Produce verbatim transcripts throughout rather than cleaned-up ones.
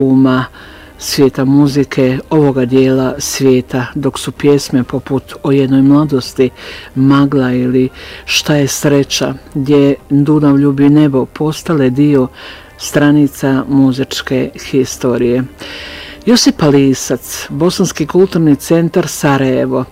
uma svijeta muzike, ovoga dijela svijeta, dok su pjesme poput O jednoj mladosti, Magla ili Šta je sreća, gdje Dunav ljubi nebo postale dio stranica muzičke historije. Josipa Lisac, Bosanski kulturni centar Sarajevo,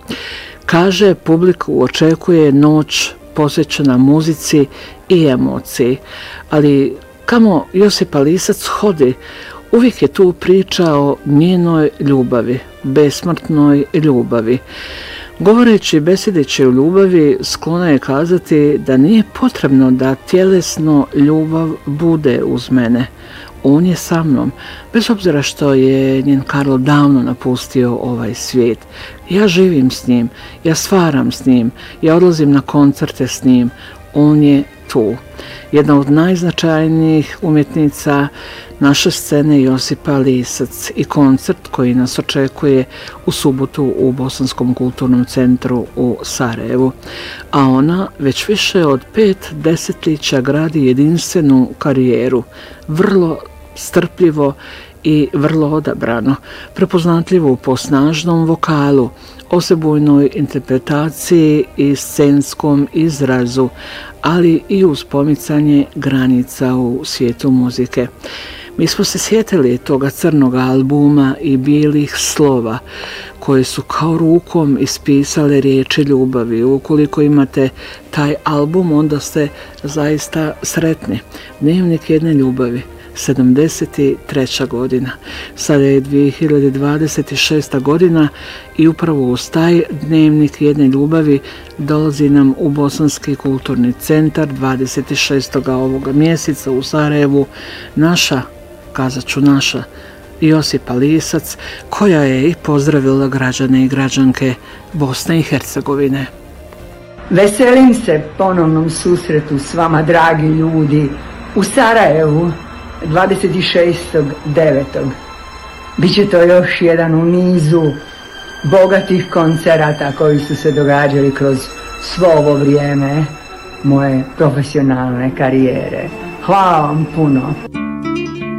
kaže publiku očekuje noć posvećena muzici i emociji, ali kamo Josipa Lisac hodi, uvijek je tu priča o njenoj ljubavi, besmrtnoj ljubavi. Govoreći i besedeći o ljubavi, sklona je kazati da nije potrebno da tjelesno ljubav bude uz mene. On je sa mnom, bez obzira što je njen Karlo davno napustio ovaj svijet. Ja živim s njim, ja stvaram s njim, ja odlazim na koncerte s njim. On je tu. Jedna od najznačajnijih umjetnica naše scene Josipa Lisac i koncert koji nas očekuje u subotu u Bosanskom kulturnom centru u Sarajevu. A ona već više od pet desetljeća gradi jedinstvenu karijeru, vrlo strpljivo i vrlo odabrano, prepoznatljivo po snažnom vokalu, osebujnoj interpretaciji i scenskom izrazu, ali i uz pomicanje granica u svijetu muzike. Mi smo se sjetili toga crnog albuma i bijelih slova koje su kao rukom ispisale riječi ljubavi. Ukoliko imate taj album, onda ste zaista sretni. Dnevnik jedne ljubavi, sedamdeset treća godina. Sada je dvije hiljade dvadeset šesta godina i upravo uz taj dnevnik jedne ljubavi dolazi nam u Bosanski kulturni centar dvadeset šestog ovoga mjeseca u Sarajevu naša, kazat ću naša, Josipa Lisac, koja je i pozdravila građane i građanke Bosne i Hercegovine. Veselim se ponovnom susretu s vama, dragi ljudi, u Sarajevu dvadeset šestog devetog Biće to još jedan u nizu bogatih koncerata koji su se događali kroz svo ovo vrijeme moje profesionalne karijere. Hvala vam puno.